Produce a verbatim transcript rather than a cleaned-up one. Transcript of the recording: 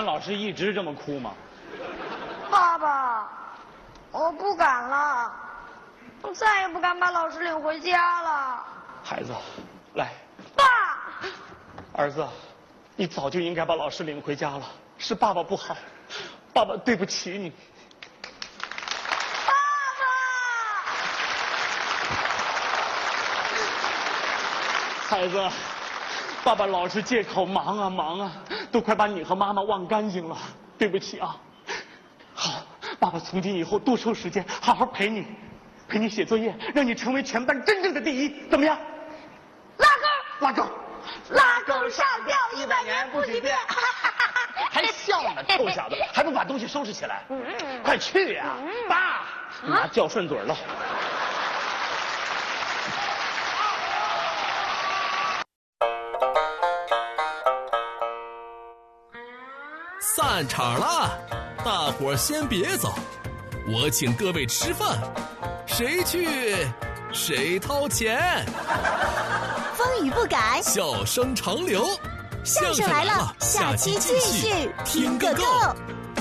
们老师一直这么哭吗？ 爸爸，我不敢了，我再也不敢把老师领回家了。 孩子，来。 爸。 儿子，你早就应该把老师领回家了，是爸爸不好，爸爸对不起你。 爸爸。孩子，爸爸老是借口忙啊忙啊，都快把你和妈妈忘干净了，对不起啊。好，爸爸从今以后多抽时间，好好陪你，陪你写作业，让你成为全班真正的第一，怎么样？ 拉钩， 拉钩， 拉钩上吊，一百年不许变。 还笑呢，臭小子，还不把东西收拾起来？快去呀！爸，你妈叫顺嘴了。 散场了，大伙儿先别走，我请各位吃饭，谁去谁掏钱。 风雨不改， 笑声长流， 相声来了，下期继续听个够。